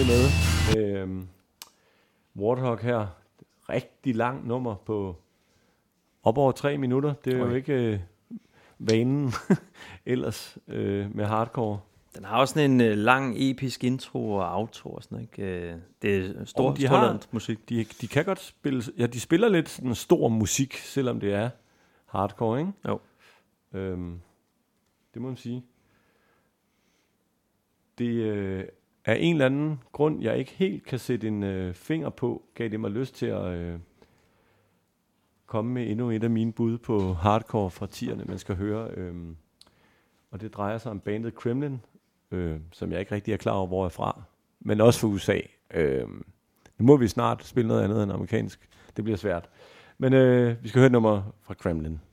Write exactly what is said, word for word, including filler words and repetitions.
med. Øh, Warthog her. Rigtig lang nummer på op over tre minutter. Det er okay. jo ikke øh, vanen ellers øh, med hardcore. Den har også sådan en øh, lang, episk intro og outro og sådan, ikke? Øh, det er stor, de har, musik. De, de kan godt spille... Ja, de spiller lidt sådan stor musik, selvom det er hardcore, ikke? Jo. Øhm, det må man sige. Det øh, er en eller anden grund, jeg ikke helt kan sætte en øh, finger på, gav det mig lyst til at øh, komme med endnu et af mine bud på hardcore fra tierne, man skal høre. Øh, og det drejer sig om bandet Kremlin, øh, som jeg ikke rigtig er klar over, hvor jeg er fra, men også fra U S A. Øh, nu må vi snart spille noget andet end amerikansk. Det bliver svært. Men øh, vi skal høre et nummer fra Kremlin.